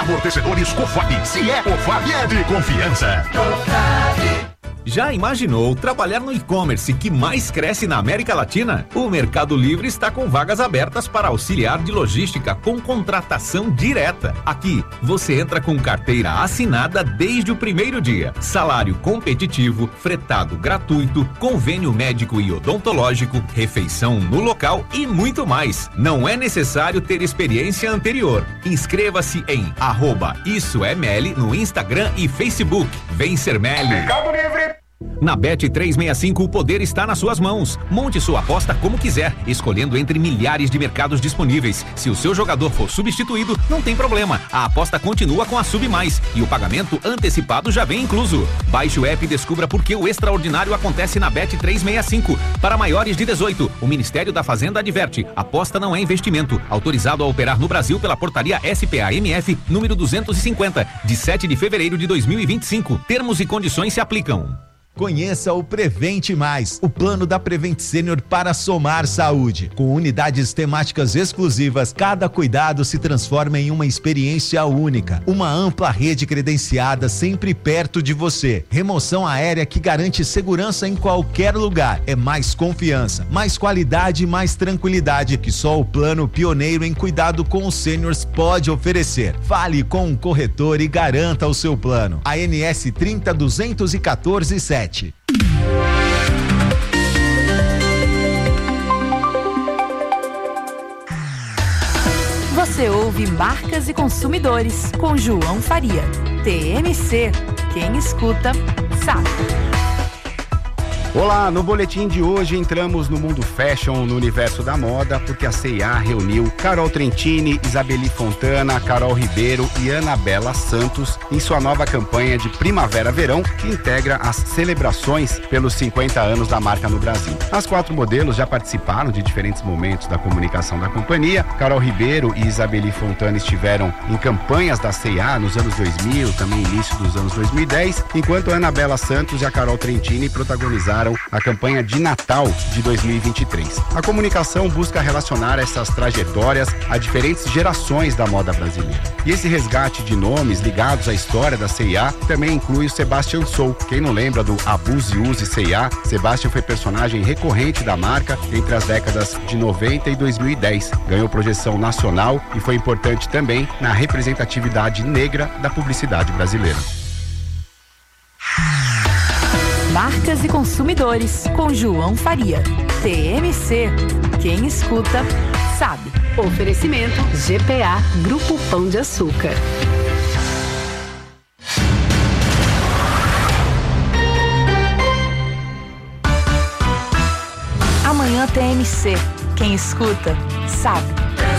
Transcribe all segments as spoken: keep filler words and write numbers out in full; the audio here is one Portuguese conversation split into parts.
Amortecedores Cofap. Se é Cofap, é de confiança. Cofap. Já imaginou trabalhar no e-commerce que mais cresce na América Latina? O Mercado Livre está com vagas abertas para auxiliar de logística com contratação direta. Aqui, você entra com carteira assinada desde o primeiro dia. Salário competitivo, fretado gratuito, convênio médico e odontológico, refeição no local e muito mais. Não é necessário ter experiência anterior. Inscreva-se em arroba Isso é Meli no Instagram e Facebook. Vem ser Meli. Mercado Livre. Na Bet trezentos e sessenta e cinco, o poder está nas suas mãos. Monte sua aposta como quiser, escolhendo entre milhares de mercados disponíveis. Se o seu jogador for substituído, não tem problema. A aposta continua com a Sub Mais e o pagamento antecipado já vem incluso. Baixe o app e descubra por que o extraordinário acontece na Bet trezentos e sessenta e cinco. Para maiores de dezoito, o Ministério da Fazenda adverte: aposta não é investimento. Autorizado a operar no Brasil pela portaria S P A M F número duzentos e cinquenta, de sete de fevereiro de dois mil e vinte e cinco. Termos e condições se aplicam. Conheça o Prevente Mais, o plano da Prevent Senior para somar saúde. Com unidades temáticas exclusivas, cada cuidado se transforma em uma experiência única. Uma ampla rede credenciada sempre perto de você. Remoção aérea que garante segurança em qualquer lugar. É mais confiança, mais qualidade e mais tranquilidade que só o plano pioneiro em cuidado com os seniors pode oferecer. Fale com um corretor e garanta o seu plano. A N S trinta duzentos e quatorze sete. Você ouve Marcas e Consumidores com João Faria. T M C, quem escuta, sabe. Olá, no boletim de hoje entramos no mundo fashion, no universo da moda, porque a C e A reuniu Carol Trentini, Isabeli Fontana, Carol Ribeiro e Anabela Santos em sua nova campanha de Primavera-Verão, que integra as celebrações pelos cinquenta anos da marca no Brasil. As quatro modelos já participaram de diferentes momentos da comunicação da companhia. Carol Ribeiro e Isabeli Fontana estiveram em campanhas da C e A nos anos dois mil, também início dos anos dois mil e dez, enquanto a Anabela Santos e a Carol Trentini protagonizaram a campanha de Natal de dois mil e vinte e três. A comunicação busca relacionar essas trajetórias a diferentes gerações da moda brasileira. E esse resgate de nomes ligados à história da C e A também inclui o Sebastian Sou. Quem não lembra do Abuse e Use C e A? Sebastian foi personagem recorrente da marca entre as décadas de noventa e dois mil e dez. Ganhou projeção nacional e foi importante também na representatividade negra da publicidade brasileira. Marcas e Consumidores, com João Faria. T M C, quem escuta, sabe. Oferecimento G P A, Grupo Pão de Açúcar. Amanhã T M C, quem escuta, sabe.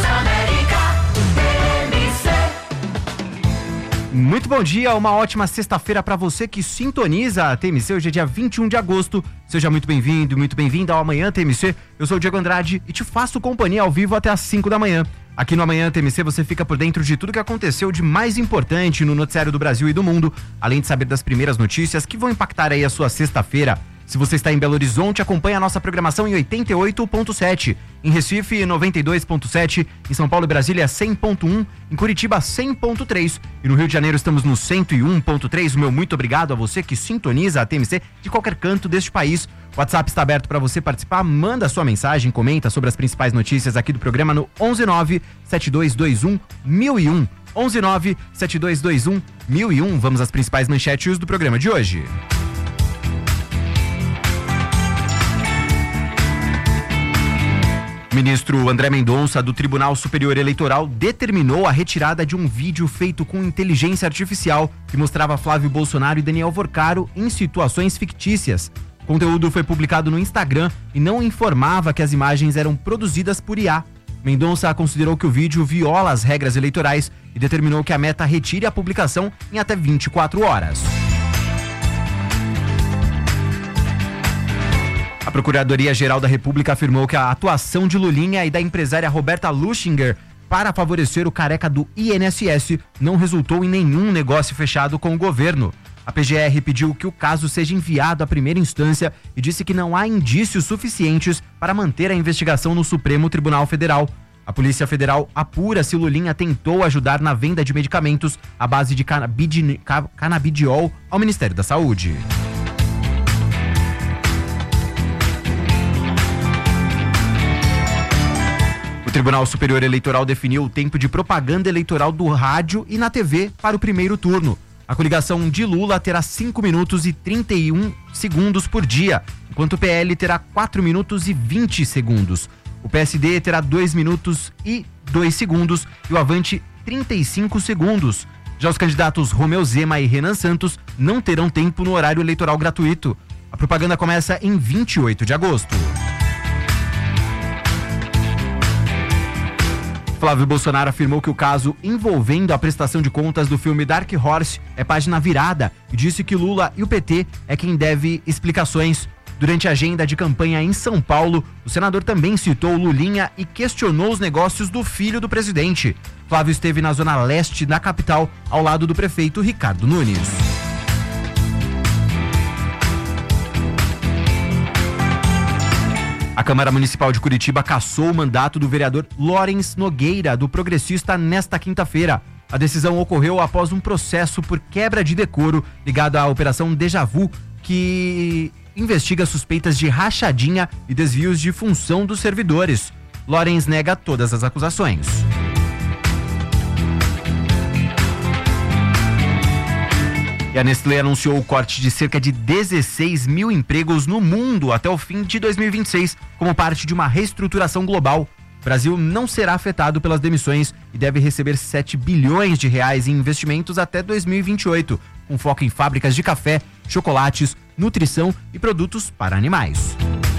Muito bom dia, uma ótima sexta-feira para você que sintoniza a T M C. Hoje é dia vinte e um de agosto. Seja muito bem-vindo, muito bem-vinda ao Amanhã T M C. Eu sou o Diego Andrade e te faço companhia ao vivo até às cinco da manhã. Aqui no Amanhã T M C você fica por dentro de tudo que aconteceu de mais importante no noticiário do Brasil e do mundo, além de saber das primeiras notícias que vão impactar aí a sua sexta-feira. Se você está em Belo Horizonte, acompanhe a nossa programação em oitenta e oito ponto sete, em Recife noventa e dois ponto sete, em São Paulo e Brasília cem ponto um, em Curitiba cem ponto três e no Rio de Janeiro estamos no cento e um ponto três. O meu muito obrigado a você que sintoniza a T M C de qualquer canto deste país. O WhatsApp está aberto para você participar, manda sua mensagem, comenta sobre as principais notícias aqui do programa no onze nove sete dois dois um mil e um. onze nove sete dois dois um mil e um. Vamos às principais manchetes do programa de hoje. O ministro André Mendonça, do Tribunal Superior Eleitoral, determinou a retirada de um vídeo feito com inteligência artificial que mostrava Flávio Bolsonaro e Daniel Vorcaro em situações fictícias. O conteúdo foi publicado no Instagram e não informava que as imagens eram produzidas por I A. Mendonça considerou que o vídeo viola as regras eleitorais e determinou que a Meta retire a publicação em até vinte e quatro horas. A Procuradoria-Geral da República afirmou que a atuação de Lulinha e da empresária Roberta Luchinger para favorecer o careca do I N S S não resultou em nenhum negócio fechado com o governo. A P G R pediu que o caso seja enviado à primeira instância e disse que não há indícios suficientes para manter a investigação no Supremo Tribunal Federal. A Polícia Federal apura se Lulinha tentou ajudar na venda de medicamentos à base de canabidi- canabidiol ao Ministério da Saúde. O Tribunal Superior Eleitoral definiu o tempo de propaganda eleitoral do rádio e na T V para o primeiro turno. A coligação de Lula terá cinco minutos e trinta e um segundos por dia, enquanto o P L terá quatro minutos e vinte segundos. O P S D terá dois minutos e dois segundos e o Avante trinta e cinco segundos. Já os candidatos Romeu Zema e Renan Santos não terão tempo no horário eleitoral gratuito. A propaganda começa em vinte e oito de agosto. Flávio Bolsonaro afirmou que o caso envolvendo a prestação de contas do filme Dark Horse é página virada e disse que Lula e o P T é quem deve explicações. Durante a agenda de campanha em São Paulo, o senador também citou Lulinha e questionou os negócios do filho do presidente. Flávio esteve na zona leste da capital, ao lado do prefeito Ricardo Nunes. A Câmara Municipal de Curitiba cassou o mandato do vereador Lawrence Nogueira, do Progressista, nesta quinta-feira. A decisão ocorreu após um processo por quebra de decoro ligado à Operação Déjà Vu, que investiga suspeitas de rachadinha e desvios de função dos servidores. Lawrence nega todas as acusações. E a Nestlé anunciou o corte de cerca de dezesseis mil empregos no mundo até o fim de dois mil e vinte e seis, como parte de uma reestruturação global. O Brasil não será afetado pelas demissões e deve receber sete bilhões de reais em investimentos até dois mil e vinte e oito, com foco em fábricas de café, chocolates, nutrição e produtos para animais.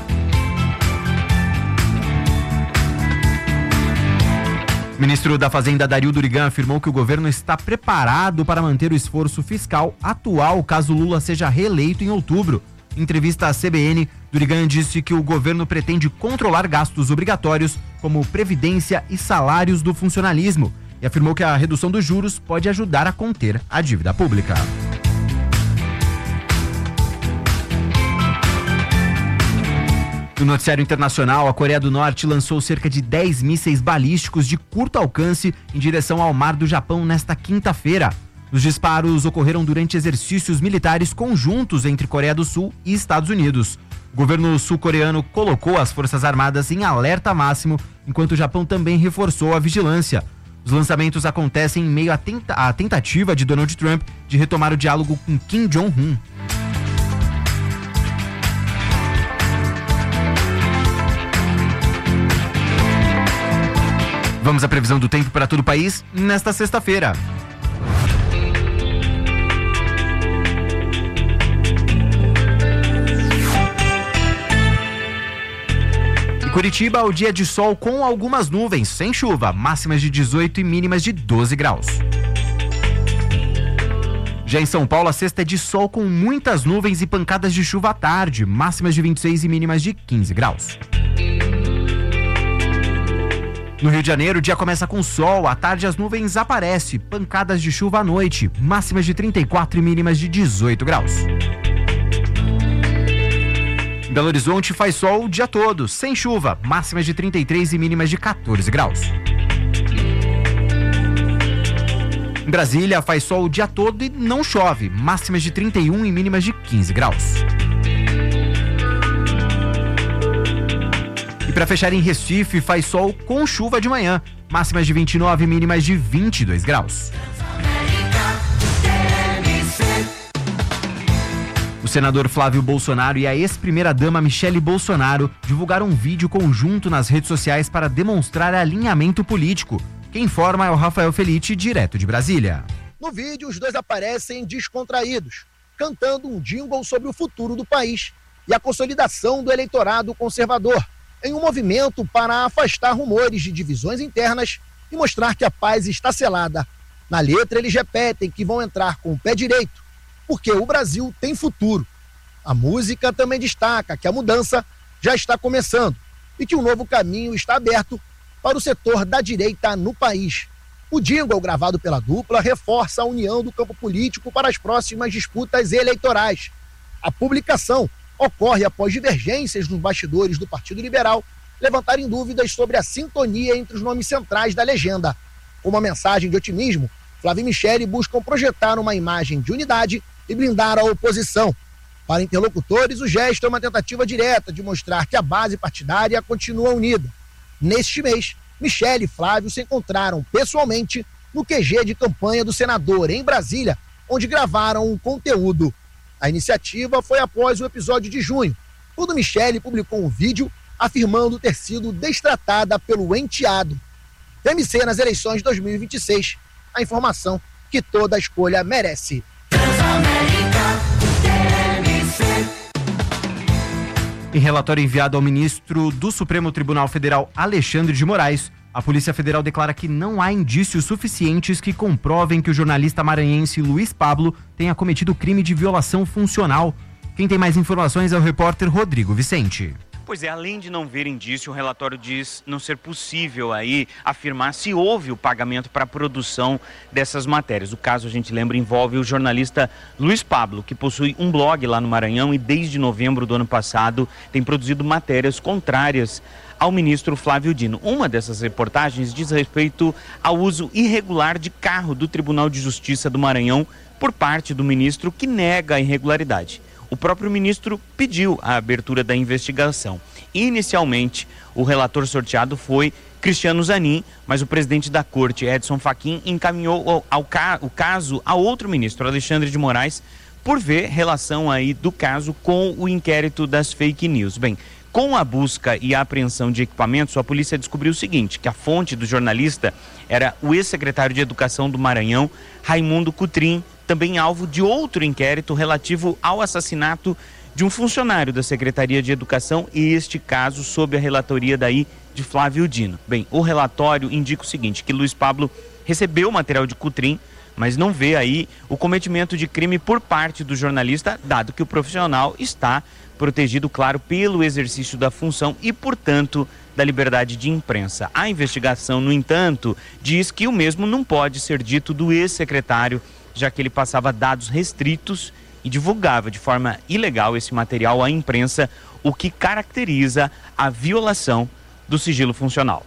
O ministro da Fazenda, Dario Durigan, afirmou que o governo está preparado para manter o esforço fiscal atual caso Lula seja reeleito em outubro. Em entrevista à C B N, Durigan disse que o governo pretende controlar gastos obrigatórios como previdência e salários do funcionalismo e afirmou que a redução dos juros pode ajudar a conter a dívida pública. No noticiário internacional, a Coreia do Norte lançou cerca de dez mísseis balísticos de curto alcance em direção ao mar do Japão nesta quinta-feira. Os disparos ocorreram durante exercícios militares conjuntos entre Coreia do Sul e Estados Unidos. O governo sul-coreano colocou as forças armadas em alerta máximo, enquanto o Japão também reforçou a vigilância. Os lançamentos acontecem em meio à, tenta- à tentativa de Donald Trump de retomar o diálogo com Kim Jong-un. Vamos à previsão do tempo para todo o país nesta sexta-feira. Em Curitiba, o dia de sol com algumas nuvens, sem chuva, máximas de dezoito e mínimas de doze graus. Já em São Paulo, a sexta é de sol com muitas nuvens e pancadas de chuva à tarde, máximas de vinte e seis e mínimas de quinze graus. No Rio de Janeiro, o dia começa com sol, à tarde as nuvens aparecem, pancadas de chuva à noite, máximas de trinta e quatro e mínimas de dezoito graus. Em Belo Horizonte faz sol o dia todo, sem chuva, máximas de trinta e três e mínimas de quatorze graus. Em Brasília faz sol o dia todo e não chove, máximas de trinta e um e mínimas de quinze graus. Para fechar em Recife, faz sol com chuva de manhã, máximas de vinte e nove e mínimas de vinte e dois graus. O senador Flávio Bolsonaro e a ex-primeira-dama Michele Bolsonaro divulgaram um vídeo conjunto nas redes sociais para demonstrar alinhamento político. Quem informa é o Rafael Felitti, direto de Brasília. No vídeo, os dois aparecem descontraídos, cantando um jingle sobre o futuro do país e a consolidação do eleitorado conservador, em um movimento para afastar rumores de divisões internas e mostrar que a paz está selada. Na letra, eles repetem que vão entrar com o pé direito, porque o Brasil tem futuro. A música também destaca que a mudança já está começando e que um novo caminho está aberto para o setor da direita no país. O jingle gravado pela dupla reforça a união do campo político para as próximas disputas eleitorais. A publicação ocorre após divergências nos bastidores do Partido Liberal levantarem dúvidas sobre a sintonia entre os nomes centrais da legenda. Com uma mensagem de otimismo, Flávio e Michele buscam projetar uma imagem de unidade e blindar a oposição. Para interlocutores, o gesto é uma tentativa direta de mostrar que a base partidária continua unida. Neste mês, Michele e Flávio se encontraram pessoalmente no Q G de campanha do senador em Brasília, onde gravaram um conteúdo. A iniciativa foi após o episódio de junho, quando Michele publicou um vídeo afirmando ter sido destratada pelo enteado. T M C nas eleições de dois mil e vinte e seis, a informação que toda escolha merece. Em relatório enviado ao ministro do Supremo Tribunal Federal, Alexandre de Moraes, a Polícia Federal declara que não há indícios suficientes que comprovem que o jornalista maranhense Luiz Pablo tenha cometido crime de violação funcional. Quem tem mais informações é o repórter Rodrigo Vicente. Pois é, além de não ver indício, o relatório diz não ser possível aí afirmar se houve o pagamento para a produção dessas matérias. O caso, a gente lembra, envolve o jornalista Luiz Pablo, que possui um blog lá no Maranhão e desde novembro do ano passado tem produzido matérias contrárias ao ministro Flávio Dino. Uma dessas reportagens diz respeito ao uso irregular de carro do Tribunal de Justiça do Maranhão por parte do ministro, que nega a irregularidade. O próprio ministro pediu a abertura da investigação. Inicialmente, o relator sorteado foi Cristiano Zanin, mas o presidente da corte, Edson Fachin, encaminhou ao, ao ca, o caso a outro ministro, Alexandre de Moraes, por ver relação aí do caso com o inquérito das fake news. Bem, com a busca e a apreensão de equipamentos, a polícia descobriu o seguinte, que a fonte do jornalista era o ex-secretário de Educação do Maranhão, Raimundo Cutrim, também alvo de outro inquérito relativo ao assassinato de um funcionário da Secretaria de Educação, e este caso sob a relatoria daí de Flávio Dino. Bem, o relatório indica o seguinte, que Luiz Pablo recebeu o material de Cutrim, mas não vê aí o cometimento de crime por parte do jornalista, dado que o profissional está protegido, claro, pelo exercício da função e, portanto, da liberdade de imprensa. A investigação, no entanto, diz que o mesmo não pode ser dito do ex-secretário, já que ele passava dados restritos e divulgava de forma ilegal esse material à imprensa, o que caracteriza a violação do sigilo funcional.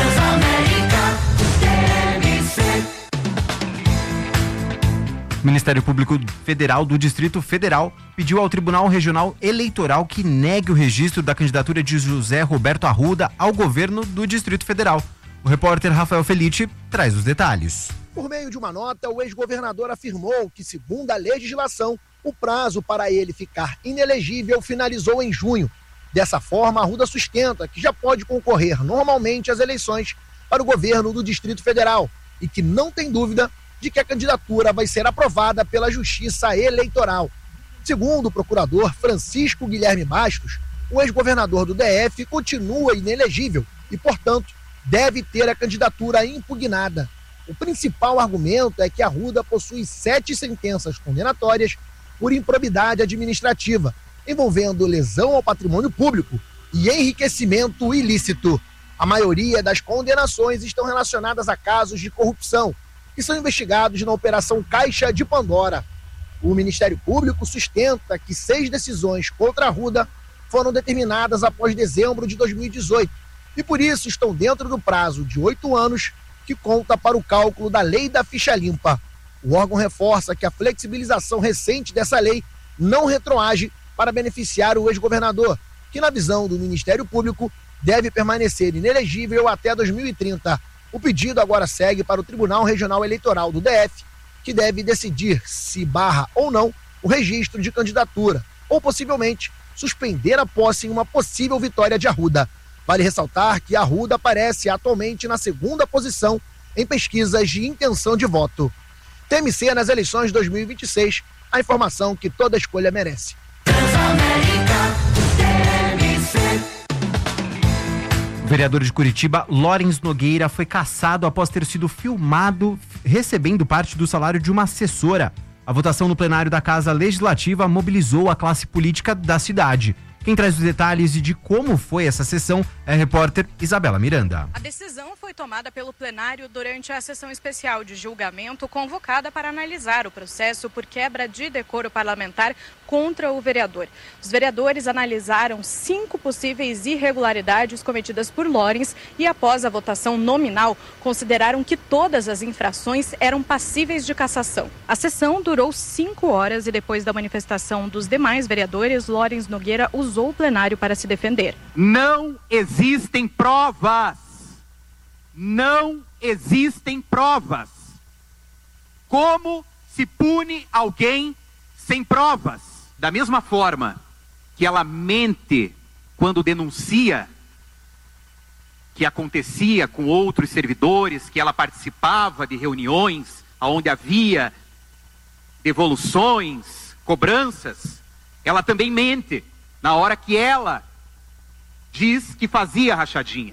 O Ministério Público Federal do Distrito Federal pediu ao Tribunal Regional Eleitoral que negue o registro da candidatura de José Roberto Arruda ao governo do Distrito Federal. O repórter Rafael Felice traz os detalhes. Por meio de uma nota, o ex-governador afirmou que, segundo a legislação, o prazo para ele ficar inelegível finalizou em junho. Dessa forma, Arruda sustenta que já pode concorrer normalmente às eleições para o governo do Distrito Federal e que não tem dúvida de que a candidatura vai ser aprovada pela Justiça Eleitoral. Segundo o procurador Francisco Guilherme Bastos, o ex-governador do D F continua inelegível e, portanto, deve ter a candidatura impugnada. O principal argumento é que Arruda possui sete sentenças condenatórias por improbidade administrativa, envolvendo lesão ao patrimônio público e enriquecimento ilícito. A maioria das condenações estão relacionadas a casos de corrupção, que são investigados na Operação Caixa de Pandora. O Ministério Público sustenta que seis decisões contra Arruda foram determinadas após dezembro de dois mil e dezoito e, por isso, estão dentro do prazo de oito anos que conta para o cálculo da lei da ficha limpa. O órgão reforça que a flexibilização recente dessa lei não retroage para beneficiar o ex-governador, que, na visão do Ministério Público, deve permanecer inelegível até dois mil e trinta. O pedido agora segue para o Tribunal Regional Eleitoral do D F, que deve decidir se barra ou não o registro de candidatura, ou possivelmente suspender a posse em uma possível vitória de Arruda. Vale ressaltar que Arruda aparece atualmente na segunda posição em pesquisas de intenção de voto. T M C nas eleições de dois mil e vinte e seis, a informação que toda escolha merece. O vereador de Curitiba, Lawrence Nogueira, foi cassado após ter sido filmado recebendo parte do salário de uma assessora. A votação no plenário da Casa Legislativa mobilizou a classe política da cidade. Quem traz os detalhes de como foi essa sessão é a repórter Isabela Miranda. A decisão foi tomada pelo plenário durante a sessão especial de julgamento convocada para analisar o processo por quebra de decoro parlamentar contra o vereador. Os vereadores analisaram cinco possíveis irregularidades cometidas por Lorens e, após a votação nominal, consideraram que todas as infrações eram passíveis de cassação. A sessão durou cinco horas e, depois da manifestação dos demais vereadores, Lorens Nogueira usou o plenário para se defender. Não existem provas. Não existem provas. Como se pune alguém sem provas? Da mesma forma que ela mente quando denuncia que acontecia com outros servidores, que ela participava de reuniões onde havia devoluções, cobranças, ela também mente na hora que ela diz que fazia rachadinha.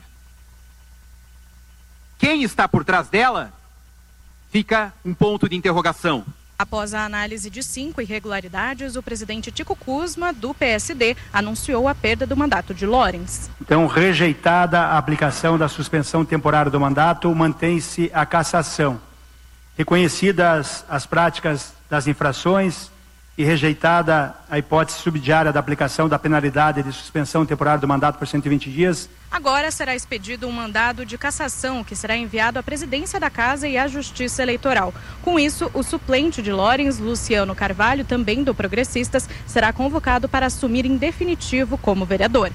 Quem está por trás dela fica um ponto de interrogação. Após a análise de cinco irregularidades, o presidente Tico Kuzma, do P S D, anunciou a perda do mandato de Lorens. Então, rejeitada a aplicação da suspensão temporária do mandato, mantém-se a cassação. Reconhecidas as práticas das infrações e rejeitada a hipótese subsidiária da aplicação da penalidade de suspensão temporária do mandato por cento e vinte dias. Agora será expedido um mandado de cassação que será enviado à presidência da Casa e à Justiça Eleitoral. Com isso, o suplente de Lorens, Luciano Carvalho, também do Progressistas, será convocado para assumir em definitivo como vereador.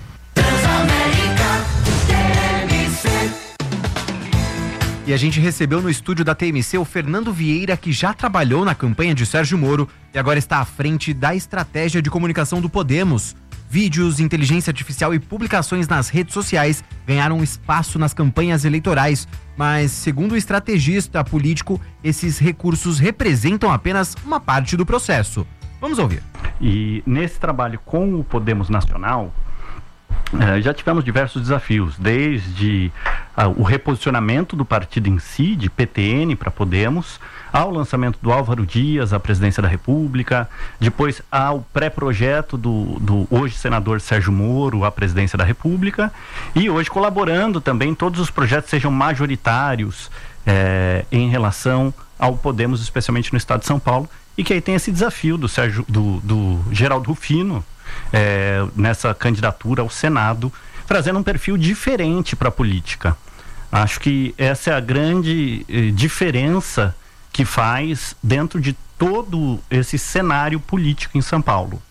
E a gente recebeu no estúdio da T M C o Fernando Vieira, que já trabalhou na campanha de Sérgio Moro e agora está à frente da estratégia de comunicação do Podemos. Vídeos, inteligência artificial e publicações nas redes sociais ganharam espaço nas campanhas eleitorais, mas, segundo o estrategista político, esses recursos representam apenas uma parte do processo. Vamos ouvir. E nesse trabalho com o Podemos Nacional, Uh, já tivemos diversos desafios, desde uh, o reposicionamento do partido em si, de P T N para Podemos, ao lançamento do Álvaro Dias à presidência da República, depois ao pré-projeto do, do hoje senador Sérgio Moro à presidência da República, e hoje colaborando também todos os projetos sejam majoritários eh, em relação ao Podemos, especialmente no estado de São Paulo, e que aí tem esse desafio do, Sérgio, do, do Geraldo Rufino, É, nessa candidatura ao Senado, trazendo um perfil diferente para a política. Acho que essa é a grande eh, diferença que faz dentro de todo esse cenário político em São Paulo.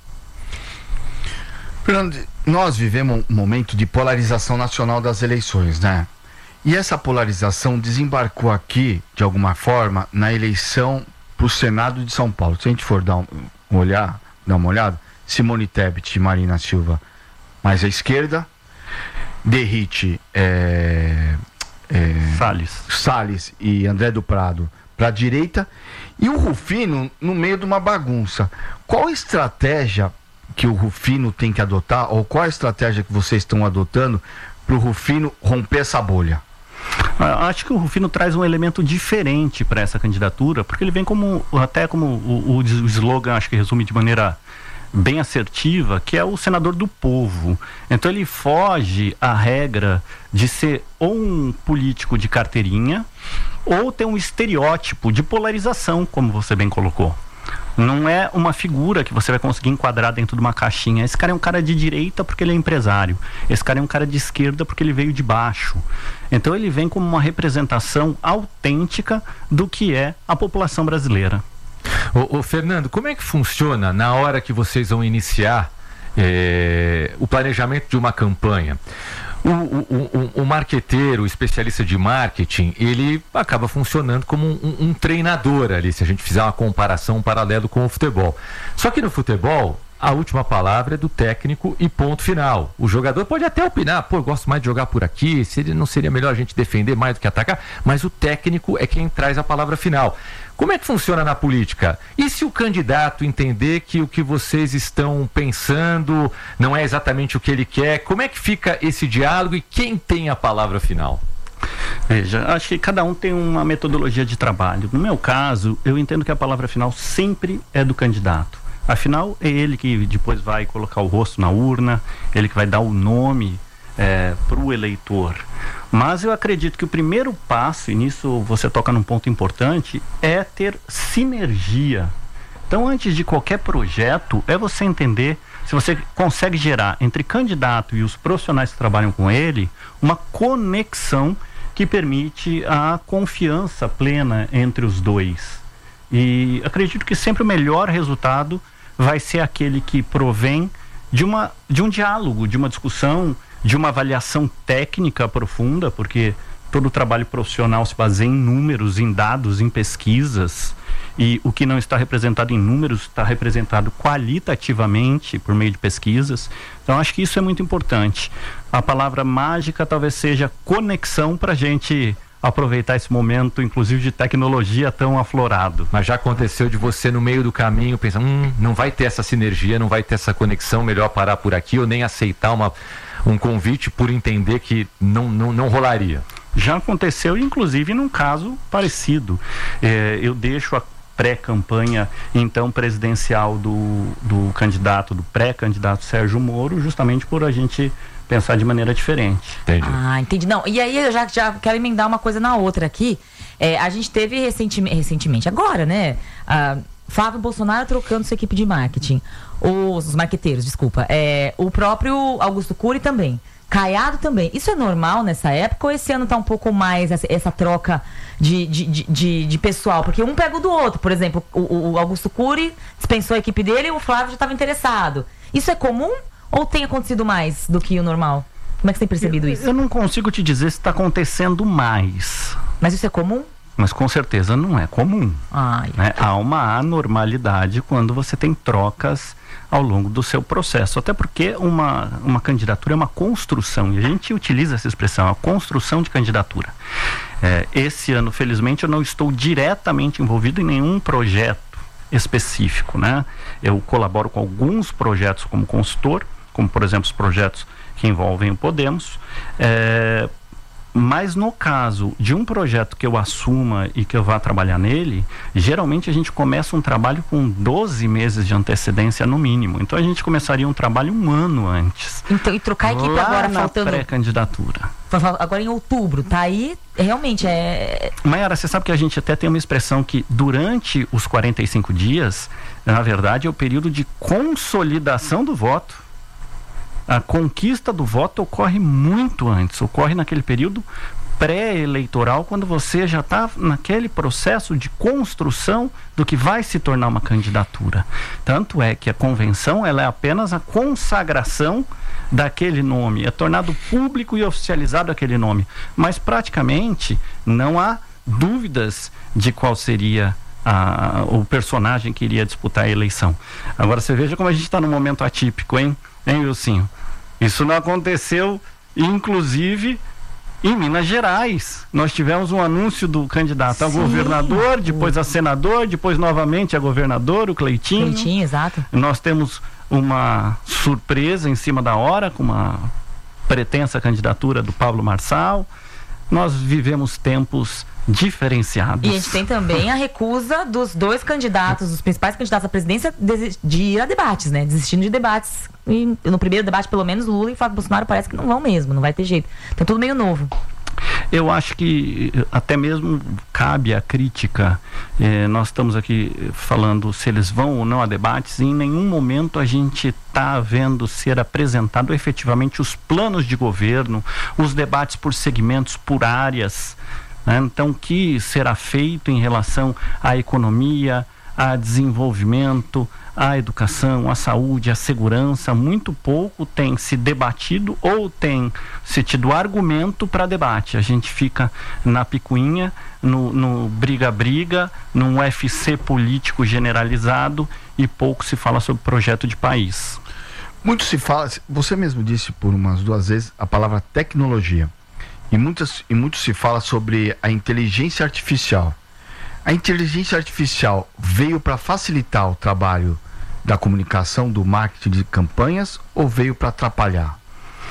Fernando, nós vivemos um momento de polarização nacional das eleições, né? E essa polarização desembarcou aqui, de alguma forma, na eleição para o Senado de São Paulo. Se a gente for dar um, um olhar, dar uma olhada, Simone Tebet e Marina Silva mais à esquerda, Derrite é, é, Salles. Salles e André do Prado para a direita, e o Rufino no meio de uma bagunça. Qual a estratégia que o Rufino tem que adotar, ou qual a estratégia que vocês estão adotando para o Rufino romper essa bolha? Acho que o Rufino traz um elemento diferente para essa candidatura, porque ele vem como, até como o, o slogan, acho que resume de maneira bem assertiva, que é o senador do povo. Então ele foge à regra de ser ou um político de carteirinha ou ter um estereótipo de polarização, como você bem colocou. Não é uma figura que você vai conseguir enquadrar dentro de uma caixinha. Esse cara é um cara de direita porque ele é empresário. Esse cara é um cara de esquerda porque ele veio de baixo. Então ele vem como uma representação autêntica do que é a população brasileira. Ô, ô Fernando, como é que funciona na hora que vocês vão iniciar é, o planejamento de uma campanha? O, o, o, o marqueteiro, o especialista de marketing, ele acaba funcionando como um, um treinador ali, se a gente fizer uma comparação, um paralelo com o futebol. Só que no futebol, a última palavra é do técnico e ponto final. O jogador pode até opinar, pô, eu gosto mais de jogar por aqui, seria, não seria melhor a gente defender mais do que atacar, mas o técnico é quem traz a palavra final. Como é que funciona na política? E se o candidato entender que o que vocês estão pensando não é exatamente o que ele quer, como é que fica esse diálogo e quem tem a palavra final? Veja, acho que cada um tem uma metodologia de trabalho. No meu caso, eu entendo que a palavra final sempre é do candidato. Afinal, é ele que depois vai colocar o rosto na urna, ele que vai dar o nome é, para o eleitor. Mas eu acredito que o primeiro passo, e nisso você toca num ponto importante, é ter sinergia. Então, antes de qualquer projeto, é você entender se você consegue gerar entre candidato e os profissionais que trabalham com ele uma conexão que permite a confiança plena entre os dois. E acredito que sempre o melhor resultado vai ser aquele que provém de, uma, de um diálogo, de uma discussão, de uma avaliação técnica profunda, porque todo o trabalho profissional se baseia em números, em dados, em pesquisas, e o que não está representado em números está representado qualitativamente por meio de pesquisas. Então acho que isso é muito importante. A palavra mágica talvez seja conexão para a gente aproveitar esse momento, inclusive de tecnologia tão aflorado. Mas já aconteceu de você no meio do caminho pensar, hum, não vai ter essa sinergia, não vai ter essa conexão, melhor parar por aqui, ou nem aceitar uma, um convite por entender que não, não, não rolaria? Já aconteceu, inclusive, num caso parecido. É, eu deixo a pré-campanha, então, presidencial do, do candidato, do pré-candidato Sérgio Moro, justamente por a gente pensar de maneira diferente. Entendi. Ah, entendi. Não, e aí eu já, já quero emendar uma coisa na outra aqui. É, a gente teve recentemente, recentemente agora, né? Ah, Flávio Bolsonaro trocando sua equipe de marketing. Os, os marqueteiros, desculpa. É, o próprio Augusto Cury também. Caiado também. Isso é normal nessa época ou esse ano tá um pouco mais essa, essa troca de, de, de, de, de pessoal? Porque um pega o do outro. Por exemplo, o, o Augusto Cury dispensou a equipe dele e o Flávio já estava interessado. Isso é comum ou tem acontecido mais do que o normal? Como é que você tem percebido eu, isso? Eu não consigo te dizer se está acontecendo mais. Mas isso é comum? Mas com certeza não é comum. Ai. Né? Há uma anormalidade quando você tem trocas ao longo do seu processo, até porque uma, uma candidatura é uma construção, e a gente utiliza essa expressão, a construção de candidatura. É, esse ano, felizmente, eu não estou diretamente envolvido em nenhum projeto específico, né? Eu colaboro com alguns projetos como consultor, como por exemplo os projetos que envolvem o Podemos, é, mas no caso de um projeto que eu assuma e que eu vá trabalhar nele, geralmente a gente começa um trabalho com doze meses de antecedência no mínimo. Então a gente começaria um trabalho um ano antes. Então, e trocar a equipe lá agora na faltando... pré-candidatura. Agora em outubro, tá aí, realmente é... Mayara, você sabe que a gente até tem uma expressão que durante os quarenta e cinco dias, na verdade é o período de consolidação do voto. A conquista do voto ocorre muito antes, ocorre naquele período pré-eleitoral, quando você já está naquele processo de construção do que vai se tornar uma candidatura. Tanto é que a convenção ela é apenas a consagração daquele nome, é tornado público e oficializado aquele nome, mas praticamente não há dúvidas de qual seria a, o personagem que iria disputar a eleição. Agora você veja como a gente está num momento atípico, hein, hein, Wilson? Isso não aconteceu, inclusive, em Minas Gerais. Nós tivemos um anúncio do candidato a governador, depois a senador, depois novamente a governador, o Cleitinho. Cleitinho, exato. Nós temos uma surpresa em cima da hora, com uma pretensa candidatura do Pablo Marçal. Nós vivemos tempos diferenciados. E a gente tem também a recusa dos dois candidatos, os principais candidatos à presidência, de ir a debates, né? Desistindo de debates. E no primeiro debate, pelo menos, Lula e Flávio Bolsonaro parece que não vão mesmo, não vai ter jeito. Então tudo meio novo. Eu acho que até mesmo cabe a crítica. Eh, nós estamos aqui falando se eles vão ou não a debates, e em nenhum momento a gente está vendo ser apresentado efetivamente os planos de governo, os debates por segmentos, por áreas. Né? Então, o que será feito em relação à economia, a desenvolvimento, a educação, a saúde, a segurança, muito pouco tem se debatido ou tem se tido argumento para debate. A gente fica na picuinha, no, no briga-briga, num U F C político generalizado e pouco se fala sobre projeto de país. Muito se fala, você mesmo disse por umas duas vezes a palavra tecnologia, e, muitas, e muito se fala sobre a inteligência artificial. A inteligência artificial veio para facilitar o trabalho da comunicação, do marketing de campanhas, ou veio para atrapalhar?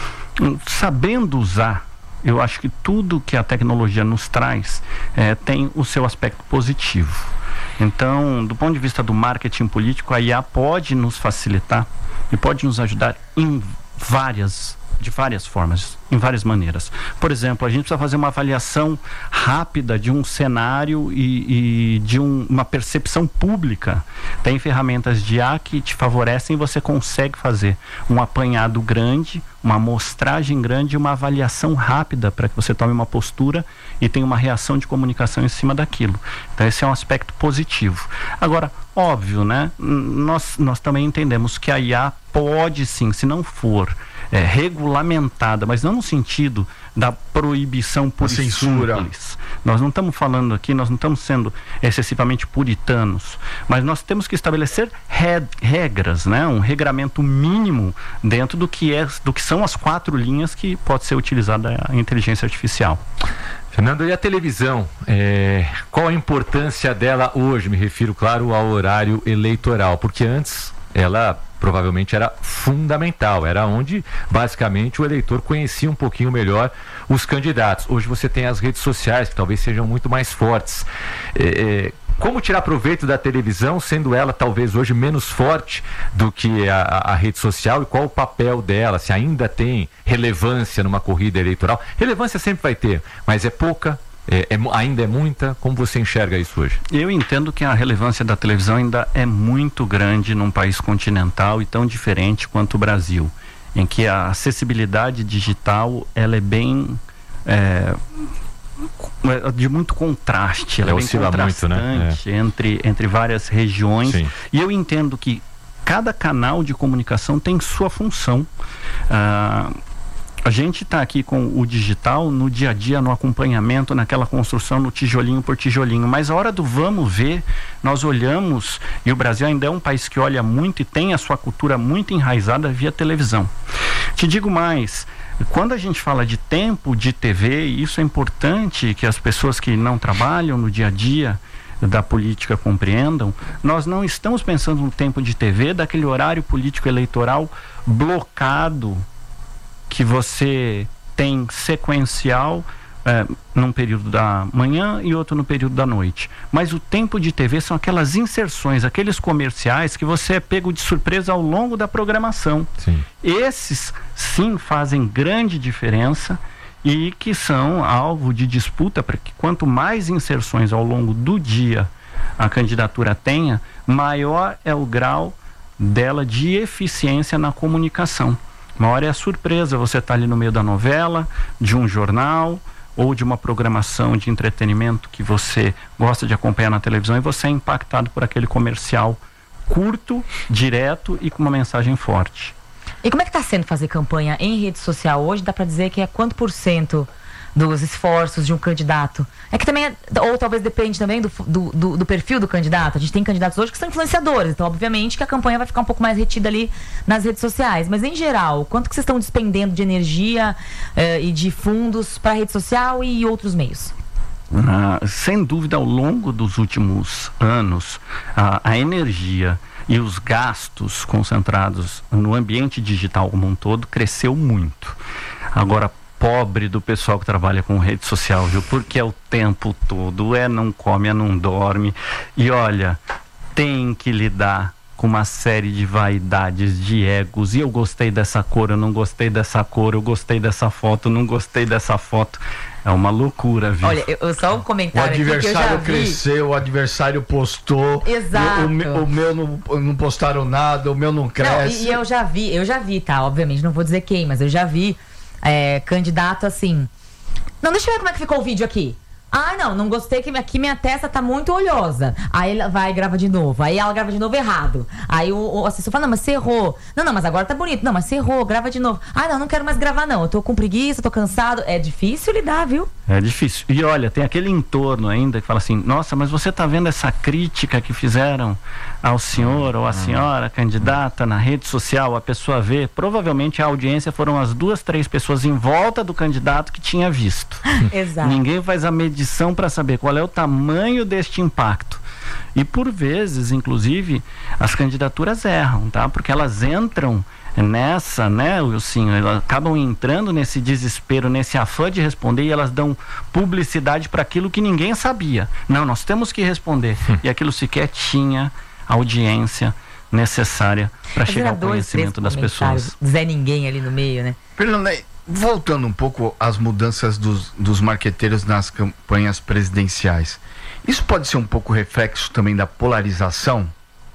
Sabendo usar, eu acho que tudo que a tecnologia nos traz é, tem o seu aspecto positivo. Então, do ponto de vista do marketing político, a I A pode nos facilitar e pode nos ajudar em várias de várias formas, em várias maneiras. Por exemplo, a gente precisa fazer uma avaliação rápida de um cenário e, e de um, uma percepção pública. Tem ferramentas de I A que te favorecem e você consegue fazer um apanhado grande, uma amostragem grande, uma avaliação rápida para que você tome uma postura e tenha uma reação de comunicação em cima daquilo. Então esse é um aspecto positivo. Agora, óbvio, né? Nós, nós também entendemos que a I A pode sim, se não for É, regulamentada, mas não no sentido da proibição por censura. Simples. Nós não estamos falando aqui, nós não estamos sendo excessivamente puritanos, mas nós temos que estabelecer re regras, né? Um regramento mínimo dentro do que, é, do que são as quatro linhas que pode ser utilizada a inteligência artificial. Fernando, e a televisão? É, qual a importância dela hoje? Me refiro, claro, ao horário eleitoral, porque antes ela provavelmente era fundamental, era onde basicamente o eleitor conhecia um pouquinho melhor os candidatos. Hoje você tem as redes sociais que talvez sejam muito mais fortes. É, como tirar proveito da televisão, sendo ela talvez hoje menos forte do que a, a rede social, e qual o papel dela, se ainda tem relevância numa corrida eleitoral? Relevância sempre vai ter, mas é pouca? É, é, ainda é muita? Como você enxerga isso hoje? Eu entendo que a relevância da televisão ainda é muito grande num país continental e tão diferente quanto o Brasil, em que a acessibilidade digital ela é bem é, de muito contraste, ela é, é bem contrastante muito, né? é. entre, entre várias regiões. Sim. E eu entendo que cada canal de comunicação tem sua função. ah, A gente está aqui com o digital no dia a dia, no acompanhamento, naquela construção, no tijolinho por tijolinho. Mas a hora do vamos ver, nós olhamos, e o Brasil ainda é um país que olha muito e tem a sua cultura muito enraizada via televisão. Te digo mais, quando a gente fala de tempo de T V, e isso é importante que as pessoas que não trabalham no dia a dia da política compreendam, nós não estamos pensando no tempo de T V daquele horário político eleitoral blocado que você tem sequencial é, num período da manhã e outro no período da noite. Mas o tempo de T V são aquelas inserções, aqueles comerciais que você é pego de surpresa ao longo da programação. Sim. Esses sim fazem grande diferença e que são alvo de disputa, para que quanto mais inserções ao longo do dia a candidatura tenha, maior é o grau dela de eficiência na comunicação. Maior é a surpresa, você está ali no meio da novela, de um jornal ou de uma programação de entretenimento que você gosta de acompanhar na televisão, e você é impactado por aquele comercial curto, direto e com uma mensagem forte. E como é que está sendo fazer campanha em rede social hoje? Dá para dizer que é quanto por cento dos esforços de um candidato? É que também, é, ou talvez depende também do, do, do, do perfil do candidato. A gente tem candidatos hoje que são influenciadores, então obviamente que a campanha vai ficar um pouco mais retida ali nas redes sociais. Mas em geral, quanto que vocês estão despendendo de energia eh, e de fundos para a rede social e outros meios? Ah, sem dúvida, ao longo dos últimos anos, a, a energia e os gastos concentrados no ambiente digital como um todo cresceu muito. Agora, pobre do pessoal que trabalha com rede social, viu? Porque é o tempo todo, é não come, é não dorme. E olha, tem que lidar com uma série de vaidades, de egos. E eu gostei dessa cor, eu não gostei dessa cor, eu gostei dessa foto, eu não gostei dessa foto. É uma loucura, viu? Olha, eu, só um comentário. O adversário aqui que eu já vi. cresceu, o adversário postou. Exato. O, o, meu, o meu não, não postaram nada, o meu não cresce. Não, e, e eu já vi, eu já vi, tá? Obviamente, não vou dizer quem, mas eu já vi é, candidato assim. Não, deixa eu ver como é que ficou o vídeo aqui. Ah, não, não gostei que aqui minha testa tá muito olhosa. Aí ela vai e grava de novo. Aí ela grava de novo errado. Aí o, o assessor fala, não, mas você errou. Não, não, mas agora tá bonito. Não, mas você errou, grava de novo. Ah, não, não quero mais gravar não. Eu tô com preguiça, tô cansado. É difícil lidar, viu? É difícil. E olha, tem aquele entorno ainda que fala assim, nossa, mas você tá vendo essa crítica que fizeram ao senhor ou à senhora candidata na rede social, a pessoa vê, provavelmente a audiência foram as duas, três pessoas em volta do candidato que tinha visto. Exato. Ninguém faz a medição para saber qual é o tamanho deste impacto. E por vezes, inclusive, as candidaturas erram, tá? Porque elas entram nessa, né, Wilson, elas acabam entrando nesse desespero, nesse afã de responder, e elas dão publicidade para aquilo que ninguém sabia. Não, nós temos que responder. Hum. E aquilo sequer tinha audiência necessária para chegar ao conhecimento das pessoas. Zé Ninguém ali no meio, né? Fernando, voltando um pouco às mudanças dos, dos marqueteiros nas campanhas presidenciais, isso pode ser um pouco reflexo também da polarização?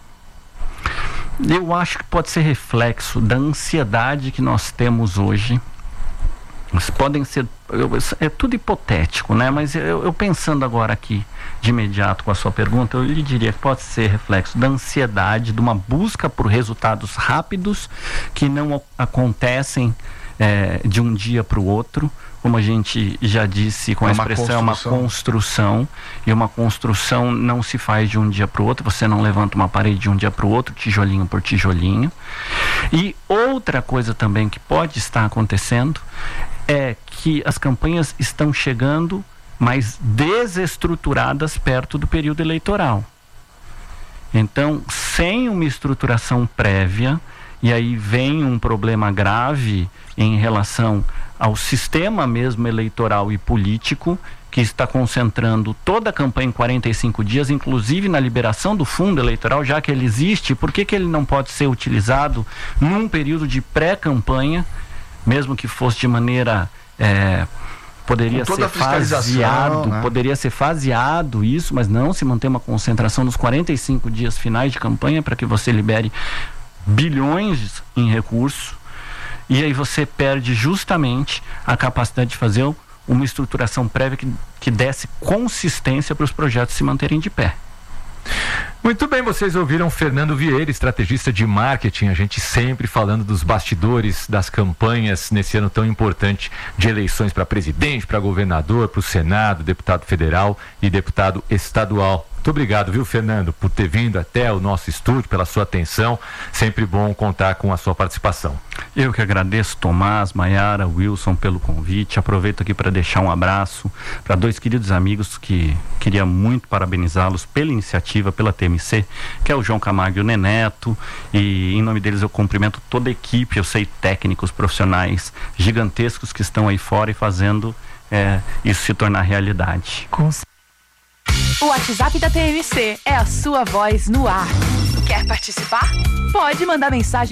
Eu acho que pode ser reflexo da ansiedade que nós temos hoje. Mas podem ser, eu, é tudo hipotético, né? Mas eu, eu pensando agora aqui de imediato com a sua pergunta, eu lhe diria que pode ser reflexo da ansiedade, de uma busca por resultados rápidos que não acontecem é, de um dia para o outro. Como a gente já disse com a expressão, é uma construção, e uma construção não se faz de um dia para o outro, você não levanta uma parede de um dia para o outro, tijolinho por tijolinho. E outra coisa também que pode estar acontecendo é que as campanhas estão chegando mais desestruturadas perto do período eleitoral. Então, sem uma estruturação prévia, e aí vem um problema grave em relação ao sistema mesmo eleitoral e político, que está concentrando toda a campanha em quarenta e cinco dias, inclusive na liberação do fundo eleitoral, já que ele existe. Por que que ele não pode ser utilizado num período de pré-campanha, mesmo que fosse de maneira... É, poderia ser faseado, né? Poderia ser faseado isso, mas não se manter uma concentração nos quarenta e cinco dias finais de campanha para que você libere bilhões em recurso. E aí você perde justamente a capacidade de fazer uma estruturação prévia que, que desse consistência para os projetos se manterem de pé. Muito bem, vocês ouviram Fernando Vieira, estrategista de marketing, a gente sempre falando dos bastidores das campanhas nesse ano tão importante de eleições para presidente, para governador, para o Senado, deputado federal e deputado estadual. Muito obrigado, viu, Fernando, por ter vindo até o nosso estúdio, pela sua atenção. Sempre bom contar com a sua participação. Eu que agradeço, Tomás, Maiara, Wilson, pelo convite. Aproveito aqui para deixar um abraço para dois queridos amigos que queria muito parabenizá-los pela iniciativa, pela T M C, que é o João Camargo e o Neneto. E em nome deles eu cumprimento toda a equipe, eu sei, técnicos, profissionais gigantescos que estão aí fora e fazendo é, isso se tornar realidade. Com O WhatsApp da T M C é a sua voz no ar. Quer participar? Pode mandar mensagem